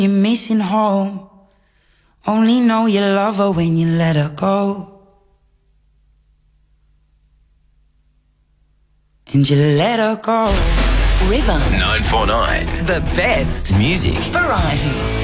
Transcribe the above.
You're missing home. Only know you love her when you let her go. And you let her go. River 949. The best Music. variety.